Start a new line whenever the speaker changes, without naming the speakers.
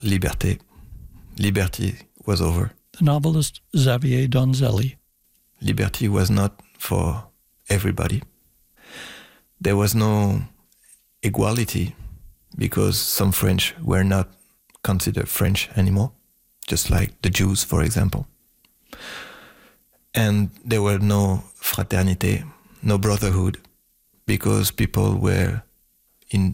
Liberté. Liberty was over.
The novelist Xavier Donzelli.
Liberty was not for everybody. There was no equality because some French were not considered French anymore, just like the Jews, for example. And there were no fraternité, no brotherhood, because people were